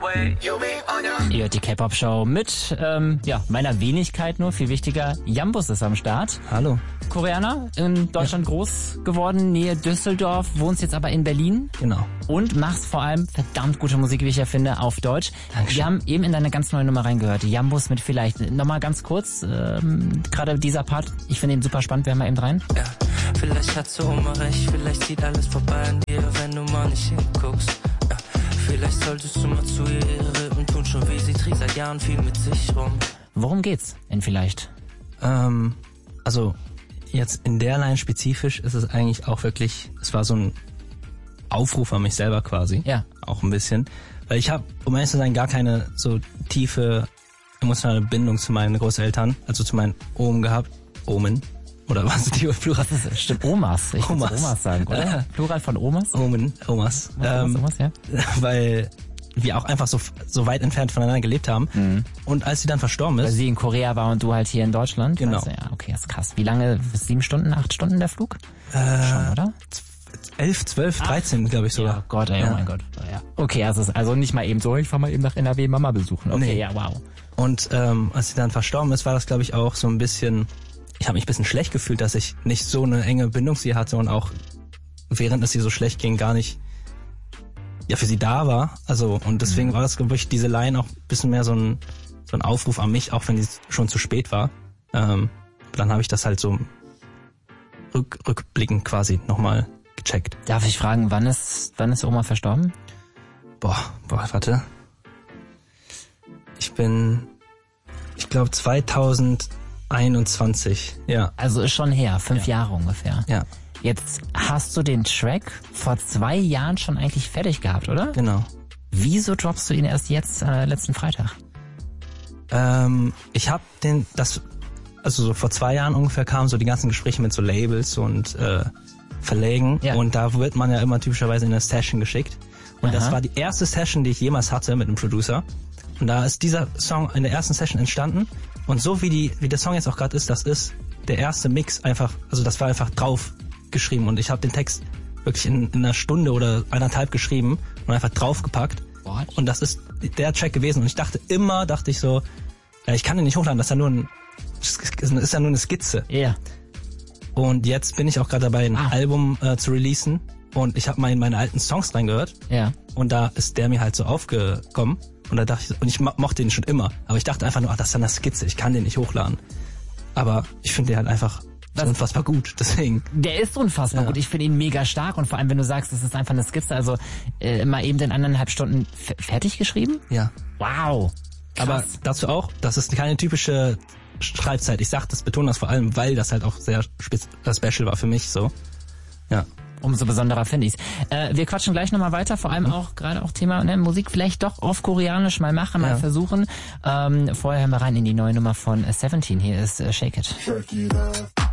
Ihr hört die K-Pop-Show mit meiner Wenigkeit nur, viel wichtiger, Jambus ist am Start. Hallo. Koreaner, in Deutschland groß geworden, Nähe Düsseldorf, wohnst jetzt aber in Berlin. Genau. Und machst vor allem verdammt gute Musik, wie ich ja finde, auf Deutsch. Dankeschön. Wir haben eben in deine ganz neue Nummer reingehört, Jambus mit vielleicht. Nochmal ganz kurz, gerade dieser Part, ich finde ihn super spannend, wir hören mal eben rein. Ja, vielleicht hat so Oma recht, vielleicht zieht alles vorbei an dir, wenn du mal nicht hinguckst. Ja, vielleicht solltest du mal zu ihr ihre Rippen tun, schon wie sie trägt seit Jahren viel mit sich rum. Worum geht's denn vielleicht? Also jetzt in der Line spezifisch ist es eigentlich auch wirklich, es war so ein Aufruf an mich selber quasi. Ja. Auch ein bisschen. Weil ich habe, um ehrlich zu sein, gar keine so tiefe emotionale Bindung zu meinen Großeltern, also zu meinen Omen gehabt. Omen. Oder was ist die Plural? Das ist, stimmt, Omas. Ich würde Omas sagen, oder? Plural von Omas? Omas. Omas, ja. Weil wir auch einfach so weit entfernt voneinander gelebt haben. Mhm. Und als sie dann verstorben ist... Weil sie in Korea war und du halt hier in Deutschland? Genau. Weißt du, ja, okay, das ist krass. Wie lange? 7 Stunden, 8 Stunden der Flug? Schon, oder? 11, 12, 13, glaube ich sogar. Ja, Gott, ey, ja. Oh mein Gott. Ja. Okay, es ist also nicht mal eben so, ich fahr mal eben nach NRW Mama besuchen. Okay, nee. Ja, wow. Und als sie dann verstorben ist, war das, glaube ich, auch so ein bisschen... Ich habe mich ein bisschen schlecht gefühlt, dass ich nicht so eine enge Bindung zu ihr hatte und auch während es ihr so schlecht ging, gar nicht für sie da war. Also und deswegen war das, glaube ich, diese Line auch ein bisschen mehr so ein Aufruf an mich, auch wenn es schon zu spät war. Dann habe ich das halt so rückblickend quasi nochmal gecheckt. Darf ich fragen, wann ist Oma verstorben? Boah, warte. Ich glaube 2021, ja. Also ist schon her, 5 Jahre ungefähr. Ja. Jetzt hast du den Track vor 2 Jahren schon eigentlich fertig gehabt, oder? Genau. Wieso droppst du ihn erst jetzt, letzten Freitag? Ich habe also so vor 2 Jahren ungefähr kamen so die ganzen Gespräche mit so Labels und Verlägen. Ja. Und da wird man ja immer typischerweise in eine Session geschickt. Und das war die erste Session, die ich jemals hatte mit einem Producer. Und da ist dieser Song in der ersten Session entstanden. Und so wie der Song jetzt auch gerade ist, das ist der erste Mix einfach, also das war einfach drauf geschrieben. Und ich habe den Text wirklich in einer Stunde oder 1,5 geschrieben und einfach draufgepackt. What? Und das ist der Track gewesen. Und ich dachte so, ja, ich kann den nicht hochladen, das ist ja nur eine Skizze. Ja. Yeah. Und jetzt bin ich auch gerade dabei, ein Album zu releasen. Und ich habe mal in meine alten Songs reingehört. Ja. Und da ist der mir halt so aufgekommen. Und da dachte ich, und ich mochte den schon immer. Aber ich dachte einfach nur, das ist eine Skizze, ich kann den nicht hochladen. Aber ich finde den halt einfach so unfassbar gut, deswegen. Der ist unfassbar gut, ich finde ihn mega stark und vor allem, wenn du sagst, das ist einfach eine Skizze, also mal eben in 1,5 Stunden fertig geschrieben? Ja. Wow. Krass. Aber dazu auch, das ist keine typische Schreibzeit. Ich betone das vor allem, weil das halt auch sehr special war für mich, so. Ja. Umso besonderer finde ich's. Wir quatschen gleich nochmal weiter, vor allem auch gerade auch Thema Musik vielleicht doch auf Koreanisch mal machen, mal versuchen. Vorher hören wir rein in die neue Nummer von 17. Hier ist Shake It.